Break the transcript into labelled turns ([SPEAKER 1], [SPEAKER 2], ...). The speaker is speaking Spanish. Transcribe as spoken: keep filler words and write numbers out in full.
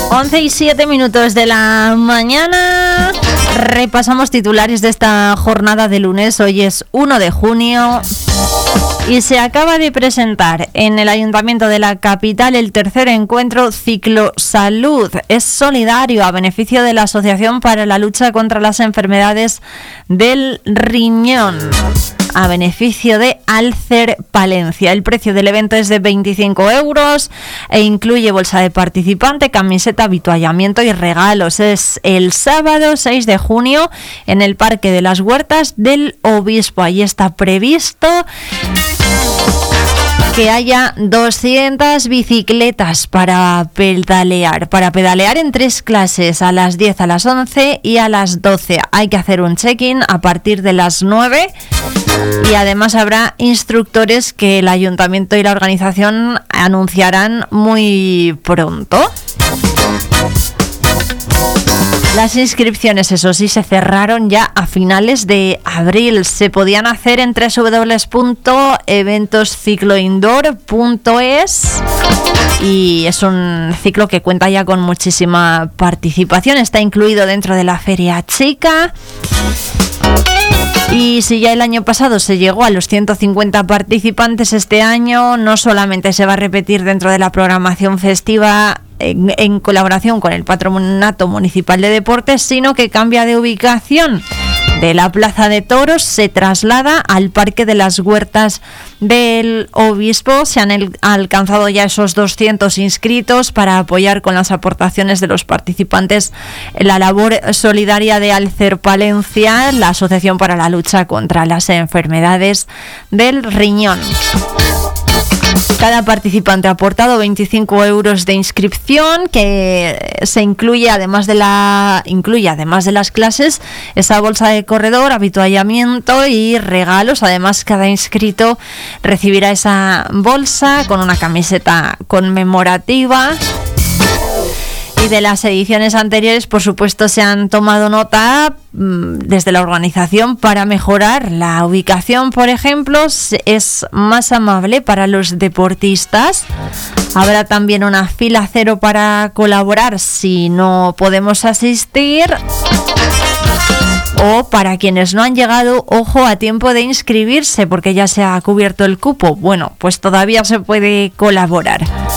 [SPEAKER 1] once y siete minutos de la mañana. Repasamos titulares de esta jornada de lunes. Hoy es uno de junio y se acaba de presentar en el Ayuntamiento de la capital el tercer encuentro Ciclo Salud. Es solidario a beneficio de la Asociación para la Lucha contra las Enfermedades del Riñón, a beneficio de Alcer Palencia. El precio del evento es de veinticinco euros e incluye bolsa de participante, camiseta, habituallamiento y regalos. Es el sábado seis de junio en el Parque de las Huertas del Obispo. Ahí está previsto que haya doscientas bicicletas para pedalear, para pedalear en tres clases, a las diez, a las once y a las doce. Hay que hacer un check-in a partir de las nueve y además habrá instructores que el ayuntamiento y la organización anunciarán muy pronto. Las inscripciones, eso sí, se cerraron ya a finales de abril. Se podían hacer en doble u doble u doble u punto eventos ciclo indoor punto es y es un ciclo que cuenta ya con muchísima participación. Está incluido dentro de la Feria Chica. Y si ya el año pasado se llegó a los ciento cincuenta participantes, este año no solamente se va a repetir dentro de la programación festiva en, en colaboración con el Patronato Municipal de Deportes, sino que cambia de ubicación. De la Plaza de Toros se traslada al Parque de las Huertas del Obispo. Se han el, alcanzado ya esos doscientos inscritos para apoyar con las aportaciones de los participantes la labor solidaria de Alcer Palencia, la Asociación para la Lucha contra las Enfermedades del Riñón. Cada participante ha aportado veinticinco euros de inscripción, que se incluye además de la incluye además de las clases esa bolsa de corredor, habituallamiento y regalos. Además, cada inscrito recibirá esa bolsa con una camiseta conmemorativa. Y de las ediciones anteriores, por supuesto, se han tomado nota desde la organización para mejorar. La ubicación, por ejemplo, es más amable para los deportistas. Habrá también una fila cero para colaborar si no podemos asistir. O para quienes no han llegado, ojo, a tiempo de inscribirse porque ya se ha cubierto el cupo. Bueno, pues todavía se puede colaborar.